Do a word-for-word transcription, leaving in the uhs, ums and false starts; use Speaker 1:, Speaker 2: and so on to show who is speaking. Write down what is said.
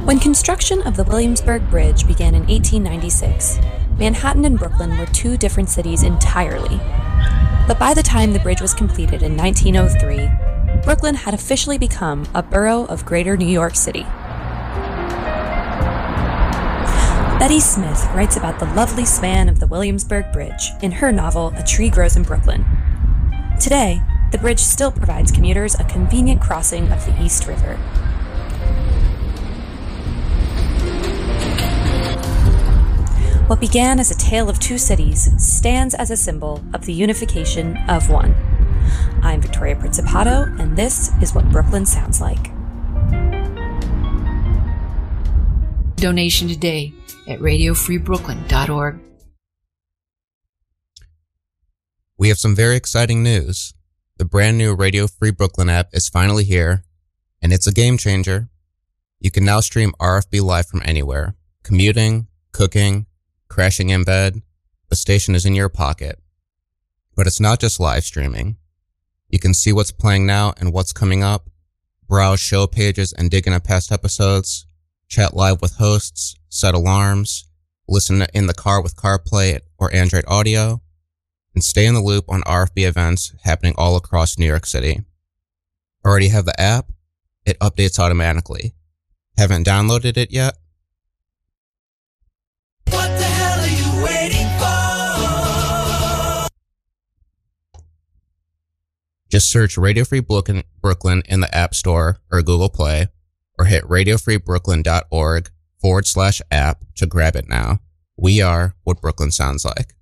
Speaker 1: When construction of the Williamsburg Bridge began in eighteen ninety-six, Manhattan and Brooklyn were two different cities entirely. But by the time the bridge was completed in nineteen oh three, Brooklyn had officially become a borough of Greater New York City. Betty Smith writes about the lovely span of the Williamsburg Bridge in her novel A Tree Grows in Brooklyn. Today, the bridge still provides commuters a convenient crossing of the East River. What began as a tale of two cities stands as a symbol of the unification of one. I'm Victoria Principato, and this is what Brooklyn sounds like.
Speaker 2: Donation today at radio free brooklyn dot org.
Speaker 3: We have some very exciting news. The brand new Radio Free Brooklyn app is finally here, and it's a game changer. You can now stream R F B live from anywhere. Commuting, cooking, crashing in bed, the station is in your pocket. But it's not just live streaming. You can see what's playing now and what's coming up, browse show pages and dig into past episodes, chat live with hosts, set alarms, listen in the car with CarPlay or Android Audio, and stay in the loop on R F B events happening all across New York City. Already have the app? It updates automatically. Haven't downloaded it yet?
Speaker 4: What the hell are you waiting for?
Speaker 3: Just search Radio Free Brooklyn in the App Store or Google Play, or hit radio free brooklyn dot org forward slash app to grab it now. We are what Brooklyn sounds like.